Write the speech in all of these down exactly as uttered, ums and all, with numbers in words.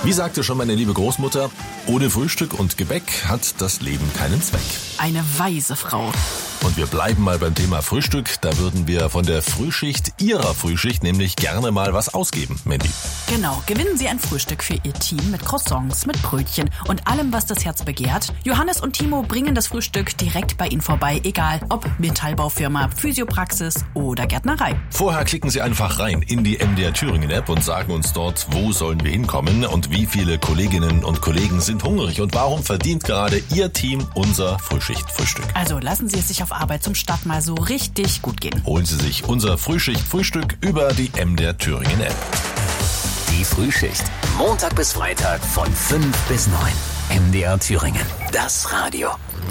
Wie sagte schon meine liebe Großmutter, ohne Frühstück und Gebäck hat das Leben keinen Zweck. Eine weise Frau. Und wir bleiben mal beim Thema Frühstück. Da würden wir von der Frühschicht Ihrer Frühschicht nämlich gerne mal was ausgeben, Mandy. Genau, gewinnen Sie ein Frühstück für Ihr Team mit Croissants, mit Brötchen und allem, was das Herz begehrt. Johannes und Timo bringen das Frühstück direkt bei Ihnen vorbei, egal ob Metallbaufirma, Physiopraxis oder Gärtnerei. Vorher klicken Sie einfach rein in die M D R Thüringen App und sagen uns dort, wo sollen wir hinkommen und wie viele Kolleginnen und Kollegen sind hungrig und warum verdient gerade Ihr Team unser Frühschicht-Frühstück. Also lassen Sie es sich auf Arbeit zum Start mal so richtig gut gehen. Holen Sie sich unser Frühschicht-Frühstück über die M D R Thüringen App. Die Frühschicht. Montag bis Freitag von fünf bis neun. M D R Thüringen. Das Radio.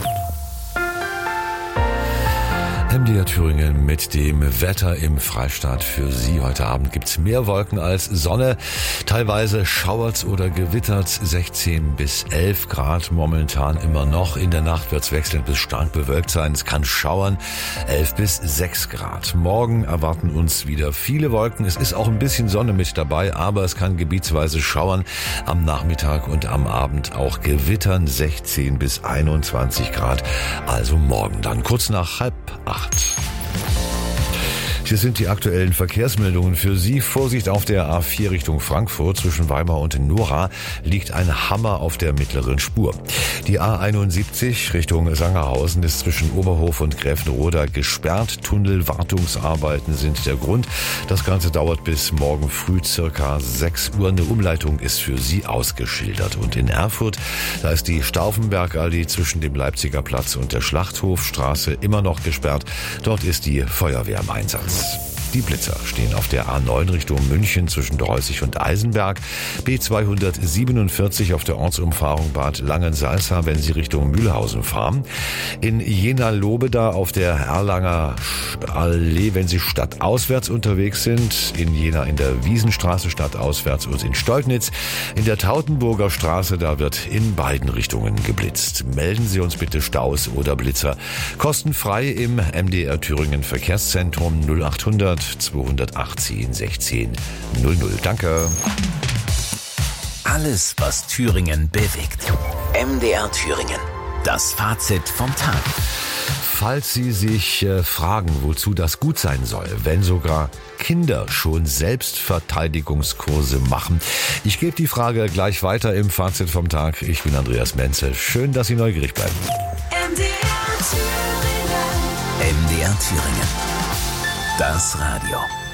M D R Thüringen mit dem Wetter im Freistaat für Sie. Heute Abend gibt's mehr Wolken als Sonne. Teilweise schauert's oder gewittert's. sechzehn bis elf Grad momentan immer noch. In der Nacht wird's wechselnd bis stark bewölkt sein. Es kann schauern. elf bis sechs Grad. Morgen erwarten uns wieder viele Wolken. Es ist auch ein bisschen Sonne mit dabei, aber es kann gebietsweise schauern. Am Nachmittag und am Abend auch gewittern. sechzehn bis einundzwanzig Grad. Also morgen dann kurz nach halb acht. Hier sind die aktuellen Verkehrsmeldungen für Sie. Vorsicht auf der A vier Richtung Frankfurt. Zwischen Weimar und Nora liegt ein Hammer auf der mittleren Spur. Die A einundsiebzig Richtung Sangerhausen ist zwischen Oberhof und Gräfenroda gesperrt. Tunnelwartungsarbeiten sind der Grund. Das Ganze dauert bis morgen früh circa sechs Uhr. Eine Umleitung ist für Sie ausgeschildert. Und in Erfurt, da ist die Stauffenbergallee zwischen dem Leipziger Platz und der Schlachthofstraße immer noch gesperrt. Dort ist die Feuerwehr im Einsatz. Die Blitzer stehen auf der A neun Richtung München zwischen Dreußig und Eisenberg, B zweihundertsiebenundvierzig auf der Ortsumfahrung Bad Langensalza, wenn Sie Richtung Mühlhausen fahren, in Jena-Lobeda auf der Erlanger Allee, wenn Sie stadtauswärts unterwegs sind, in Jena in der Wiesenstraße stadtauswärts und in Stolgnitz, in der Tautenburger Straße, da wird in beiden Richtungen geblitzt. Melden Sie uns bitte Staus oder Blitzer kostenfrei im M D R Thüringen Verkehrszentrum null achthundert zweihundertachtzehn sechzehn null null. Danke. Alles, was Thüringen bewegt. M D R Thüringen. Das Fazit vom Tag. Falls Sie sich äh, fragen, wozu das gut sein soll, wenn sogar Kinder schon Selbstverteidigungskurse machen. Ich gebe die Frage gleich weiter im Fazit vom Tag. Ich bin Andreas Menzel. Schön, dass Sie neugierig bleiben. M D R Thüringen. M D R Thüringen. Das Radio.